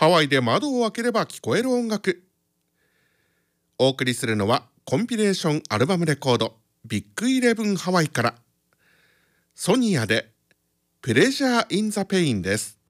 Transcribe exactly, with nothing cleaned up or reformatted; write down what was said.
ハワイで窓を開ければ聞こえる音楽。お送りするのはコンピレーションアルバムレコードビッグイレブンハワイからソニアでプレジャーインザペインです。